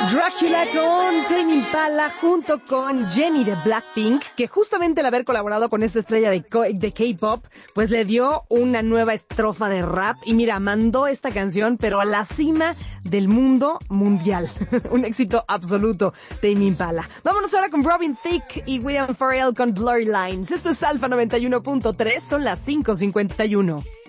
Drácula con Tame Impala junto con Jennie de Blackpink, que justamente al haber colaborado con esta estrella de K-pop, pues le dio una nueva estrofa de rap y mira, mandó esta canción pero a la cima del mundo mundial. Un éxito absoluto, Tame Impala. Vámonos ahora con Robin Thicke y William Farrell con Blurry Lines. Esto es Alfa 91.3, son las 5:51.